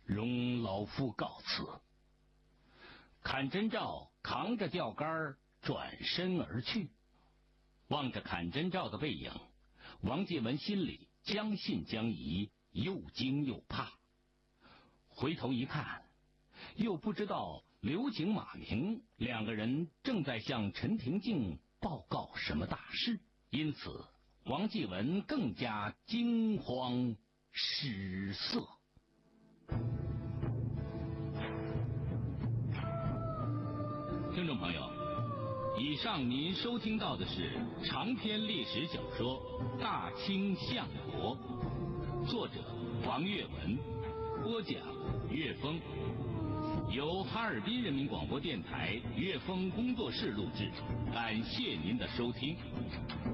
容老夫告辞。阚真照扛着钓竿转身而去。望着阚真照的背影，王继文心里将信将疑，又惊又怕。回头一看，又不知道刘景、马明两个人正在向陈廷敬报告什么大事，因此王继文更加惊慌失色。听众朋友，以上您收听到的是长篇历史小说《大清相国》，作者王岳文，播讲岳峰，由哈尔滨人民广播电台岳峰工作室录制，感谢您的收听。